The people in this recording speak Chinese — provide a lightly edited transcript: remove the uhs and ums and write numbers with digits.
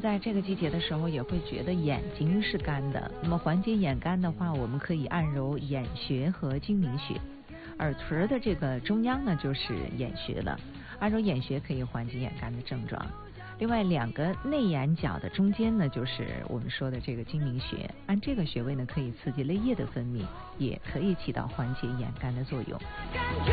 在这个季节的时候也会觉得眼睛是干的，那么缓解眼干的话，我们可以按揉眼穴和睛明穴。耳垂的这个中央呢就是眼穴了，按揉眼穴可以缓解眼干的症状。另外2个内眼角的中间呢就是我们说的这个睛明穴，按这个穴位呢可以刺激泪液的分泌，也可以起到缓解眼干的作用。